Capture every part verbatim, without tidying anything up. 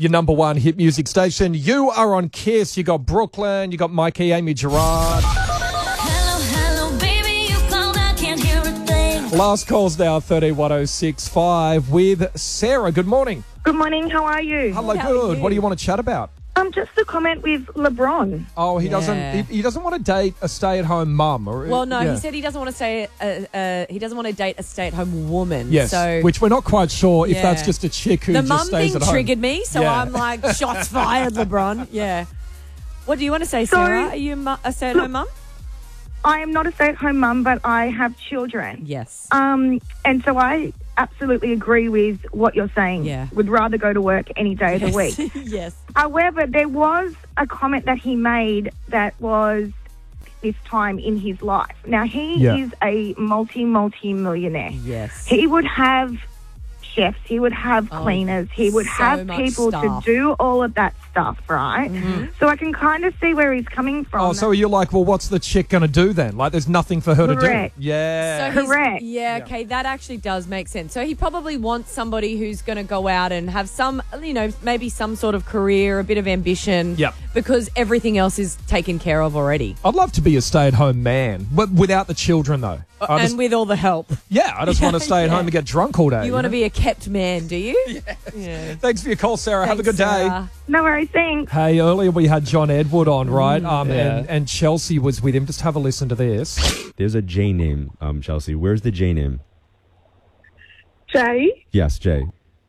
your number one hit music station. You are on Kiss. You got Brooklyn. You got Mikey, Amy Gerard. Hello, hello, baby, you called, I can't hear a thing. Last call's now thirteen one oh six five with Sarah. Good morning. Good morning. How are you? Hello, How are good. you? What do you want to chat about? Um, just a comment with LeBron. Oh, he Yeah. doesn't. He, he doesn't want to date a stay-at-home mum. Or, Well, no, yeah. he said he doesn't want to say. Uh, uh, he doesn't want to date a stay-at-home woman. Yes, So which we're not quite sure if Yeah. that's just a chick who the just mum stays thing at home. triggered me, so Yeah. I'm like, shots fired, LeBron. Yeah. What do you want to say, So- Sarah? Are you mu- a stay-at-home mum? I am not a stay-at-home mum, but I have children. Yes. Um, and so I absolutely agree with what you're saying. Yeah. Would rather go to work any day of the week. yes. However, there was a comment that he made that was this time in his life. Now, he Yeah. is a multi, multi-millionaire. Yes. He would have chefs, he would have Oh, cleaners, he would so have much people stuff. to do all of that stuff, right? Mm-hmm. So I can kind of see where he's coming from. Oh, so you're like, well, what's the chick going to do then? Like, there's nothing for her Correct. to do. Yeah. So he's- Correct. Yeah, okay, that actually does make sense. So he probably wants somebody who's going to go out and have some, you know, maybe some sort of career, a bit of ambition. Yep. Because everything else is taken care of already. I'd love to be a stay-at-home man, but without the children, though. I and just, with all the help. yeah, I just want to stay at Yeah. home and get drunk all day. You want to know? be a kept man, do you? Yes. Yeah. Thanks for your call, Sarah. Have a Thanks, good day. Sarah. No worries, thanks. Hey, earlier we had John Edward on, right? Um, Yeah. and, and Chelsea was with him. Just have a listen to this. There's a J name, um, Chelsea. Where's the J name? Jay, Yes, J.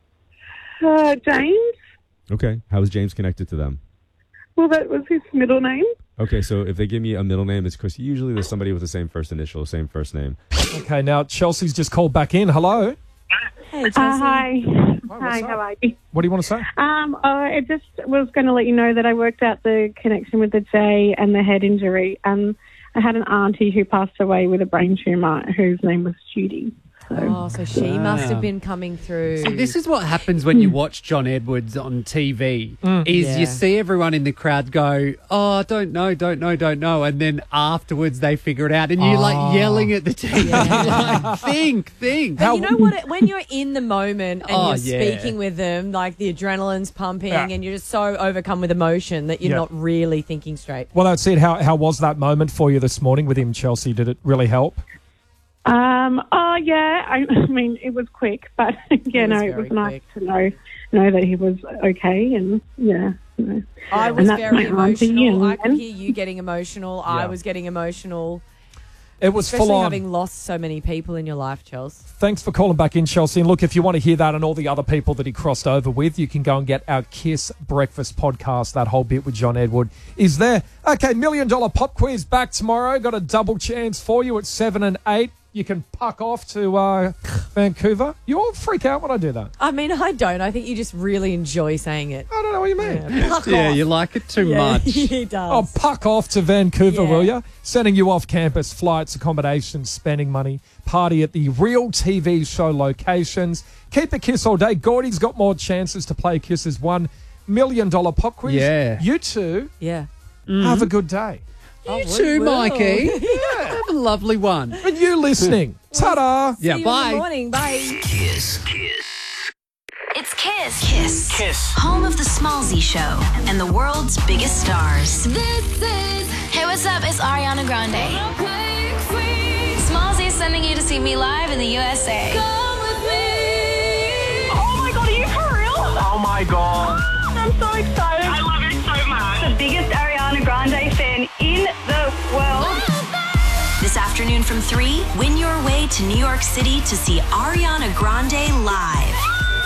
uh, James. Okay. How is James connected to them? Well, that was his middle name. Okay, so if they give me a middle name, it's because usually there's somebody with the same first initial, same first name. Okay, now Chelsea's just called back in. Hello. Hey, Chelsea. Uh, hi. what's Hi, up? how are you? What do you want to say? Um, uh, I just was going to let you know that I worked out the connection with the J and the head injury. Um, I had an auntie who passed away with a brain tumour whose name was Judy. So. Oh, so she must have Wow. been coming through. See, this is what happens when you watch John Edwards on T V. Is Yeah. you see everyone in the crowd go, "Oh, don't know, don't know, don't know," and then afterwards they figure it out, and you're Oh. like yelling at the T V, like, "Think, think." But you know what? It, when you're in the moment and Oh, you're yeah. speaking with them, like the adrenaline's pumping Yeah. and you're just so overcome with emotion that you're Yeah. not really thinking straight. Well, that's it. How, how was that moment for you this morning with him, Chelsea? Did it really help? Um, oh, yeah, I, I mean, it was quick, but yeah, It was no, it very was nice quick. to know know that he was okay, and yeah. You know. I And was that's very my auntie, emotional. I and- could hear you getting emotional. I Yeah. was getting emotional. It was Especially full on. having lost so many people in your life, Chels. Thanks for calling back in, Chelsea. And look, if you want to hear that and all the other people that he crossed over with, you can go and get our Kiss Breakfast podcast. That whole bit with John Edward is there. Okay, Million Dollar Pop Quiz back tomorrow. Got a double chance for you at seven and eight. You can puck off to uh, Vancouver. You all freak out when I do that. I mean, I don't. I think you just really enjoy saying it. I don't know what you mean. Yeah, puck Yeah, off. you like it too Yeah, much. he Oh, does. puck off to Vancouver, Yeah. will you? Sending you off campus, flights, accommodations, spending money, party at the real T V show locations. Keep a Kiss all day. Gordy's got more chances to play Kiss's one million dollar pop quiz. Yeah. You two Yeah. have a good day. Oh, You we too, will. Mikey. Have a lovely one. And you listening. Ta-da. Yeah, See you in bye. the morning. Bye. It's Kiss. Kiss. Kiss. Home of the Smallzy Show and the world's biggest stars. This is... Hey, what's up? It's Ariana Grande. Smallzy is sending you to see me live in the U S A. Come with me. Oh my God, are you for real? Oh my god. I'm so excited. I love it so much. The biggest Ariana Grande fan in the world. This afternoon from three, win your way to New York City to see Ariana Grande live.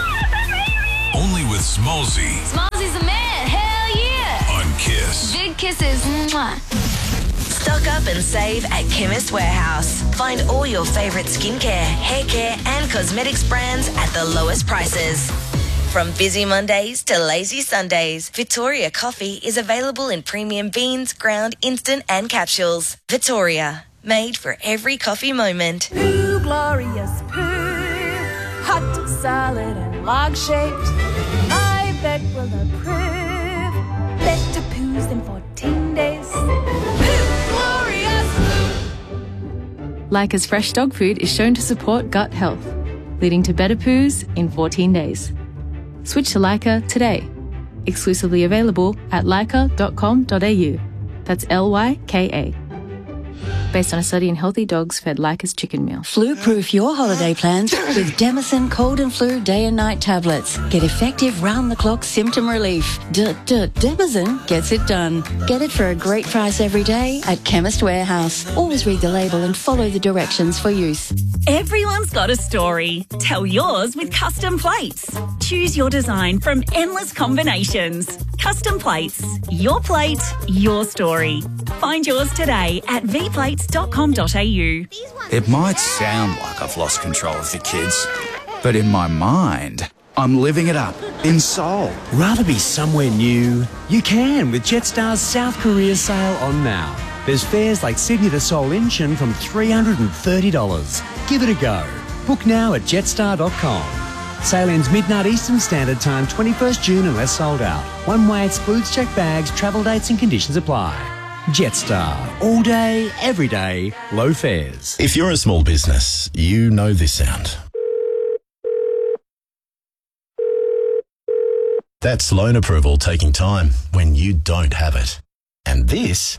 Only with Smallzy Smallzy's a man. Hell yeah. on Kiss. Big kisses. Mwah. Stock up and save at Chemist Warehouse. Find all your favorite skincare, hair care, and cosmetics brands at the lowest prices. From busy Mondays to lazy Sundays, Victoria coffee is available in premium beans, ground, instant, and capsules. Victoria, made for every coffee moment. Poo, glorious poo. Hot, solid, and log-shaped. I bet will approve. Better poos than fourteen days. Poo, glorious poo. Leica's fresh dog food is shown to support gut health, leading to better poos in fourteen days. Switch to Leica today. Exclusively available at lyca dot com dot a u. That's L Y K A. Based on a study in healthy dogs fed Lyca's chicken meal. Flu-proof your holiday plans with Demicin Cold and Flu Day and Night tablets. Get effective round-the-clock symptom relief. D-D-Demicin gets it done. Get it for a great price every day at Chemist Warehouse. Always read the label and follow the directions for use. Everyone's got a story. Tell yours with Custom Plates. Choose your design from endless combinations. Custom Plates. Your plate, your story. Find yours today at v plates dot com dot a u. It might sound like I've lost control of the kids, but in my mind, I'm living it up in Seoul. Rather be somewhere new? You can with Jetstar's South Korea sale on now. There's fares like Sydney to Seoul Incheon from three hundred thirty dollars. Give it a go. Book now at jetstar dot com. Sale ends midnight Eastern Standard Time, twenty-first June unless sold out. One way excludes checked bags, travel dates and conditions apply. Jetstar. All day, every day, low fares. If you're a small business, you know this sound. That's loan approval taking time when you don't have it. And this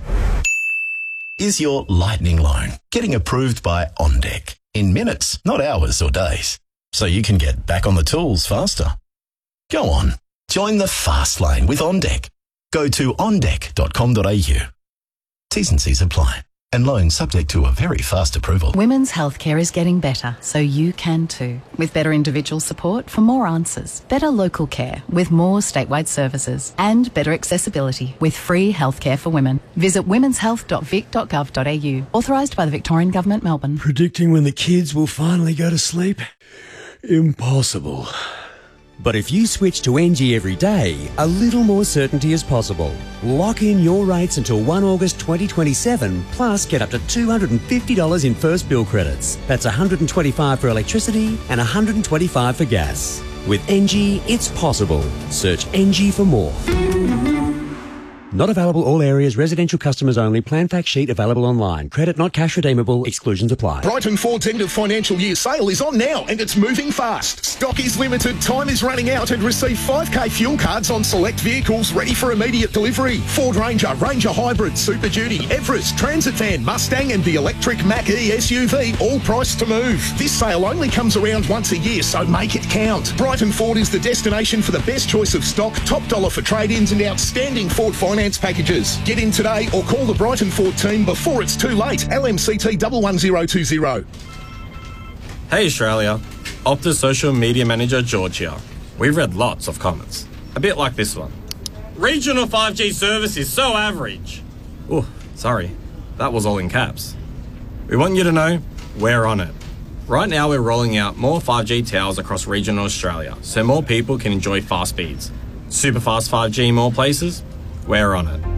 is your lightning loan getting approved by OnDeck in minutes, not hours or days. So you can get back on the tools faster. Go on, join the fast lane with OnDeck. Go to on deck dot com dot a u. T's and C's apply. And loans subject to a very fast approval. Women's healthcare is getting better, so you can too. With better individual support for more answers, better local care with more statewide services, and better accessibility with free healthcare for women. Visit womens health dot vic dot gov dot a u. Authorised by the Victorian Government, Melbourne. Predicting when the kids will finally go to sleep? Impossible. But if you switch to N G every day, a little more certainty is possible. Lock in your rates until the first of August twenty twenty-seven, plus get up to two hundred fifty dollars in first bill credits. That's one hundred twenty-five dollars for electricity and one hundred twenty-five dollars for gas. With N G, it's possible. Search N G for more. Not available all areas, residential customers only. Plan fact sheet available online. Credit not cash redeemable. Exclusions apply. Brighton Ford's end of financial year sale is on now and it's moving fast. Stock is limited, time is running out, and receive five K fuel cards on select vehicles ready for immediate delivery. Ford Ranger, Ranger Hybrid, Super Duty, Everest, Transit Van, Mustang and the electric Mach-E S U V, all priced to move. This sale only comes around once a year, so make it count. Brighton Ford is the destination for the best choice of stock, top dollar for trade-ins and outstanding Ford finance packages. Get in today or call the Brighton Ford team before it's too late. L M C T one one zero two zero. Hey Australia, Optus social media manager George here. We've read lots of comments, a bit like this one. Regional five G service is so average. Oh, sorry, that was all in caps. We want you to know we're on it. Right now we're rolling out more five G towers across regional Australia so more people can enjoy fast speeds. Super fast five G in more places? We're on it.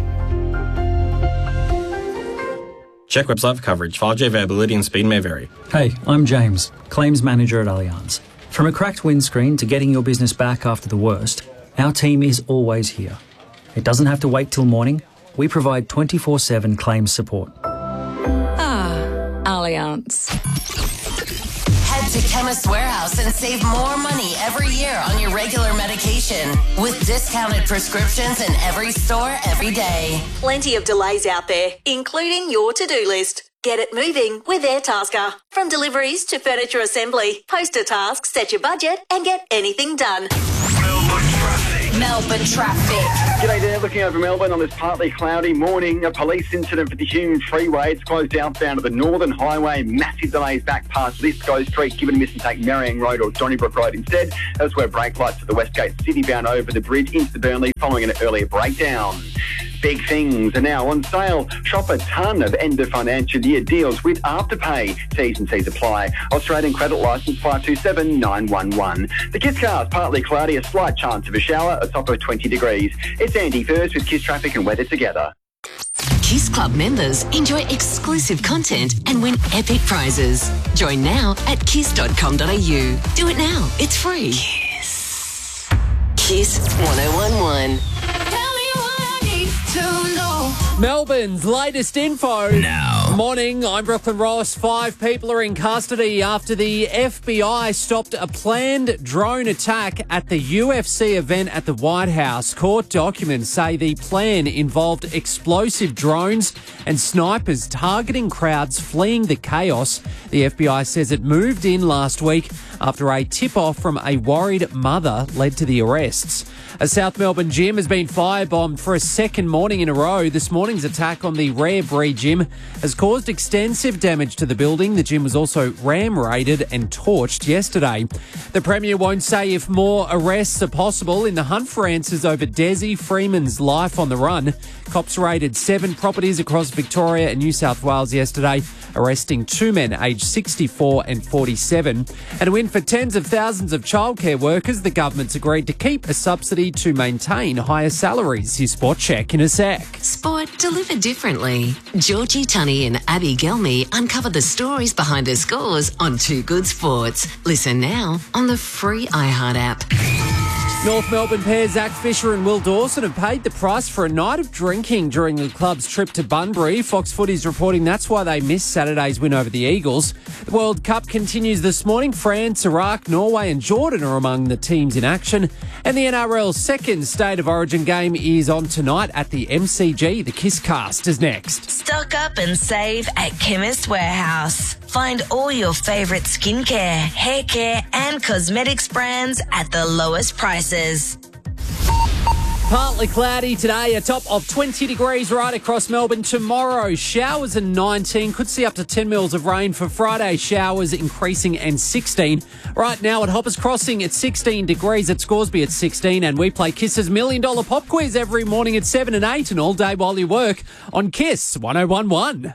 Check website for coverage. five G availability and speed may vary. Hey, I'm James, Claims Manager at Allianz. From a cracked windscreen to getting your business back after the worst, our team is always here. It doesn't have to wait till morning. We provide twenty-four seven claims support. Ah, Allianz. Head to Chemist Warehouse and save more money every year on your regular medication with discounted prescriptions in every store every day. Plenty of delays out there, including your to-do list. Get it moving with AirTasker. From deliveries to furniture assembly, post a task, set your budget and get anything done. Melbourne traffic. G'day there, looking over Melbourne on this partly cloudy morning. A police incident for the Hume Freeway. It's closed outbound to the Northern Highway. Massive delays back past Lisco Street. Given a miss and take Mariang Road or Donnybrook Road instead. That's where brake lights to the Westgate City bound over the bridge into Burnley following an earlier breakdown. Big things are now on sale. Shop a ton of end of financial year deals with Afterpay. T's and C's apply. Australian credit licence five two seven nine one one. The Kiss Car's partly cloudy, a slight chance of a shower, a top of twenty degrees. It's Andy first with Kiss Traffic and weather together. Kiss Club members enjoy exclusive content and win epic prizes. Join now at kiss dot com dot a u. Do it now. It's free. Kiss. Kiss one oh one one. Melbourne's latest info. Now. Morning, I'm Brooklyn Ross. Five people are in custody after the F B I stopped a planned drone attack at the U F C event at the White House. Court documents say the plan involved explosive drones and snipers targeting crowds fleeing the chaos. The F B I says it moved in last week after a tip-off from a worried mother led to the arrests. A South Melbourne gym has been firebombed for a second morning in a row. This morning's attack on the Rare Breed gym has caused extensive damage to the building. The gym was also ram-raided and torched yesterday. The Premier won't say if more arrests are possible in the hunt for answers over Desi Freeman's life on the run. Cops raided seven properties across Victoria and New South Wales yesterday, arresting two men aged sixty-four and forty-seven. And a win for tens of thousands of childcare workers. The government's agreed to keep a subsidy to maintain higher salaries. Your Sport Check in a sec. Sport delivered differently. Georgie Tunney and Abby Gelmy uncover the stories behind her scores on Two Good Sports. Listen now on the free iHeart app. North Melbourne pair Zach Fisher and Will Dawson have paid the price for a night of drinking during the club's trip to Bunbury. Fox Footy's reporting that's why they missed Saturday's win over the Eagles. The World Cup continues this morning. France, Iraq, Norway and Jordan are among the teams in action. And the N R L's second State of Origin game is on tonight at the M C G. The Kiss Cast is next. Stock up and save at Chemist Warehouse. Find all your favourite skincare, hair care and cosmetics brands at the lowest prices. Partly cloudy today, a top of twenty degrees right across Melbourne. Tomorrow, showers and nineteen. Could see up to ten mils of rain for Friday. Showers increasing and sixteen. Right now at Hoppers Crossing at sixteen degrees. At Scoresby at sixteen. And we play Kiss's Million Dollar Pop Quiz every morning at seven and eight and all day while you work on Kiss one oh one one.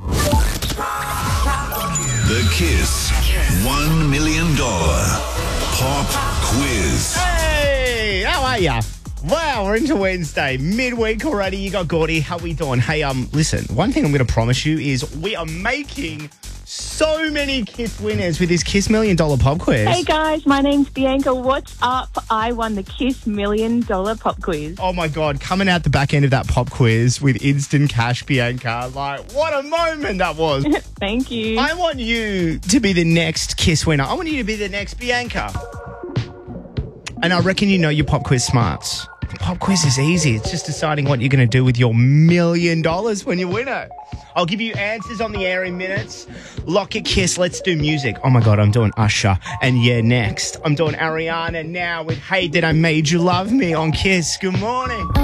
The Kiss one million dollars Pop Quiz. Hey, how are ya? Wow, we're into Wednesday, midweek already. You got Gordy. How we doing? Hey, um, listen, one thing I'm going to promise you is we are making so many Kiss winners with this Kiss Million Dollar Pop Quiz. Hey guys, my name's Bianca. What's up? I won the Kiss Million Dollar Pop Quiz. Oh my God, coming out the back end of that pop quiz with instant cash, Bianca. Like, what a moment that was. Thank you. I want you to be the next Kiss winner. I want you to be the next Bianca. And I reckon you know your pop quiz smarts. Pop quiz is easy. It's just deciding what you're going to do with your million dollars when you win it. I'll give you answers on the air in minutes. Lock your Kiss. Let's do music. Oh, my God, I'm doing Usher. And yeah, next, I'm doing Ariana now with Hey, Did I Made You Love Me on Kiss. Good morning.